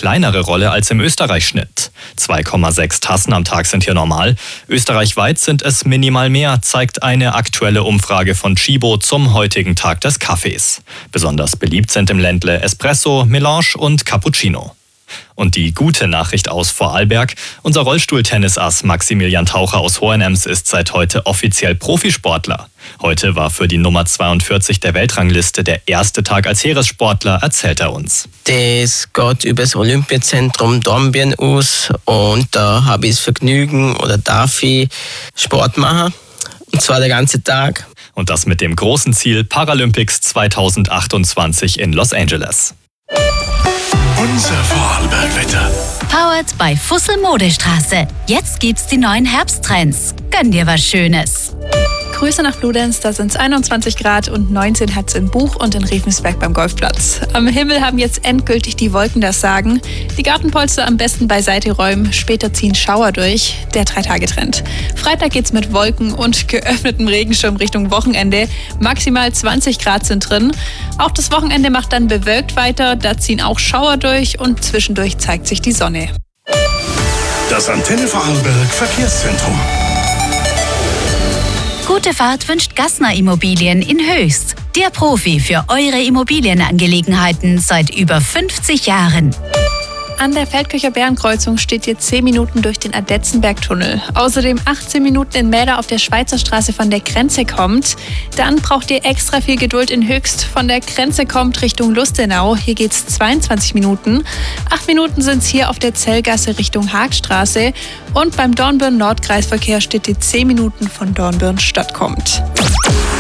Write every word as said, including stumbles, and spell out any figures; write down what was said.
kleinere Rolle als im Österreich-Schnitt. zwei Komma sechs Tassen am Tag sind hier normal. Österreichweit sind es minimal mehr, zeigt eine aktuelle Umfrage von Chibo zum heutigen Tag des Kaffees. Besonders beliebt sind im Ländle Espresso, Melange und Cappuccino. Und die gute Nachricht aus Vorarlberg: Unser Rollstuhl-Tennisass Maximilian Taucher aus Hohenems ist seit heute offiziell Profisportler. Heute war für die Nummer zweiundvierzig der Weltrangliste der erste Tag als Heeressportler, erzählt er uns. Das geht über das Olympiazentrum Dornbirn aus und da habe ich das Vergnügen oder darf ich Sport machen. Und zwar der ganze Tag. Und das mit dem großen Ziel Paralympics zweitausendachtundzwanzig in Los Angeles. Unser Vorarlberg-Wetter. Powered by Fussel Modestraße. Jetzt gibt's die neuen Herbsttrends. Gönn dir was Schönes. Grüße nach Bludenz, da sind es einundzwanzig Grad und neunzehn hat es in Buch und in Riefensberg beim Golfplatz. Am Himmel haben jetzt endgültig die Wolken das Sagen. Die Gartenpolster am besten beiseite räumen, später ziehen Schauer durch. Der Drei-Tage-Trend. Freitag geht's mit Wolken und geöffnetem Regenschirm Richtung Wochenende. Maximal zwanzig Grad sind drin. Auch das Wochenende macht dann bewölkt weiter, da ziehen auch Schauer durch und zwischendurch zeigt sich die Sonne. Das Antenne Vorarlberg Verkehrszentrum. Gute Fahrt wünscht Gassner Immobilien in Höchst. Der Profi für eure Immobilienangelegenheiten seit über fünfzig Jahren. An der Feldkircher Bärenkreuzung steht ihr zehn Minuten durch den Adetzenbergtunnel. Außerdem achtzehn Minuten in Mäder auf der Schweizer Straße von der Grenze kommt. Dann braucht ihr extra viel Geduld in Höchst. Von der Grenze kommt Richtung Lustenau. Hier geht's zweiundzwanzig Minuten. acht Minuten sind's hier auf der Zellgasse Richtung Haagstraße. Und beim Dornbirn-Nord-Kreisverkehr steht ihr zehn Minuten von Dornbirn Stadt kommt.